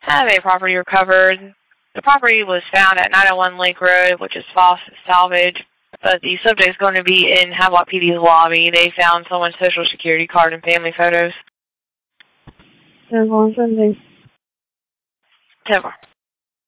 have a property recovered. The property was found at 901 Lake Road, which is false salvage, but the subject is going to be in Havelock PD's lobby. They found someone's social security card and family photos. 10-4, 17. 10-4.